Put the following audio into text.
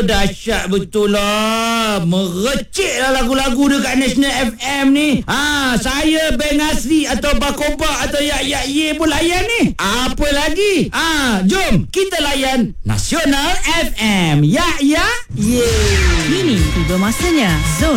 dahsyat betul lah. Merecik lah lagu-lagu dekat National FM ni. Saya Beng Asri atau Bakoba atau Yak Ye pun layan ni. Apa lagi? Jom kita layan Nasional FM. Yak Ye. Kini tiba masanya Zon